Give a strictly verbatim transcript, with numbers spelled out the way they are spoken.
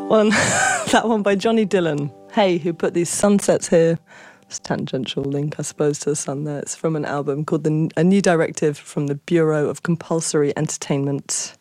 one, that one by Johnny Dillon. Hey, who put these sunsets here. It's a tangential link, I suppose, to the sun there. It's from an album called the, A New Directive from the Bureau of Compulsory Entertainment.